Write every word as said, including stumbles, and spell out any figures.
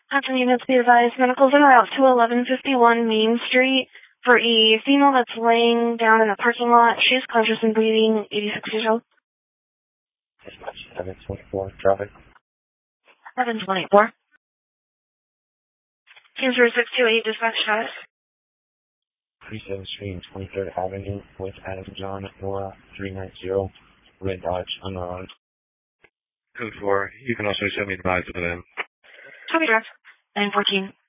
After units be advised, medicals en route to eleven fifty-one Main Street for a female that's laying down in a parking lot. She is conscious and breathing, eighty-six years old. Dispatch seven twenty-four, traffic. seven twenty-four. Team zero six two eight, dispatch status. thirty-seventh Street and twenty-third Avenue with Adam John Nora three nine zero, red Dodge, unlocked. Code four, you can also show me the lights of them. Copy, direct. nine fourteen.